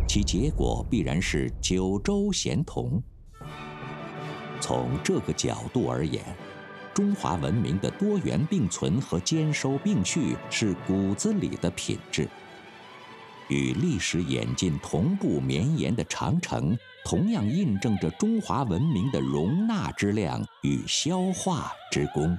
其结果必然是九州咸同。从这个角度而言，中华文明的多元并存和兼收并蓄是骨子里的品质。与历史演进同步绵延的长城，同样印证着中华文明的容纳之量与消化之功。